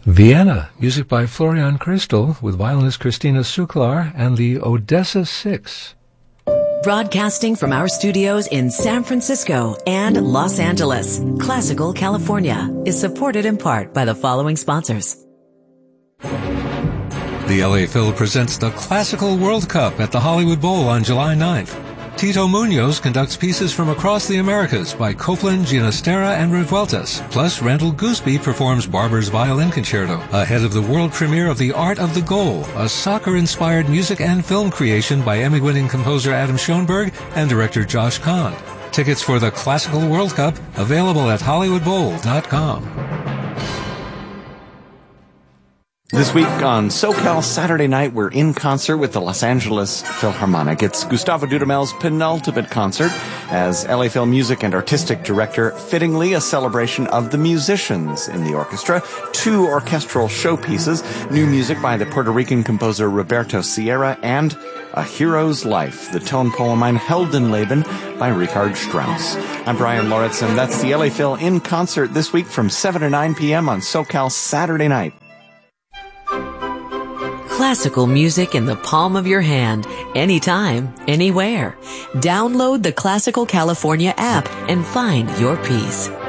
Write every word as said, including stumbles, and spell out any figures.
Vienna, music by Florian Christel with violinist Christina Suklar and the Odessa Six. Broadcasting from our studios in San Francisco and Los Angeles, Classical California is supported in part by the following sponsors. The L A Phil presents the Classical World Cup at the Hollywood Bowl on July ninth. Tito Munoz conducts pieces from across the Americas by Copland, Ginastera, and Revueltas. Plus, Randall Gooseby performs Barber's Violin Concerto, ahead of the world premiere of The Art of the Goal, a soccer-inspired music and film creation by Emmy-winning composer Adam Schoenberg and director Josh Kahn. Tickets for the Classical World Cup available at hollywood bowl dot com. This week on SoCal Saturday Night, we're in concert with the Los Angeles Philharmonic. It's Gustavo Dudamel's penultimate concert as L A Phil Music and Artistic Director, fittingly a celebration of the musicians in the orchestra, two orchestral showpieces, new music by the Puerto Rican composer Roberto Sierra, and A Hero's Life, the tone poem Ein Heldenleben by Richard Strauss. I'm Brian Lauritsen. That's the L A Phil in concert this week from seven to nine p.m. on SoCal Saturday Night. Classical music in the palm of your hand, anytime, anywhere. Download the Classical California app and find your peace.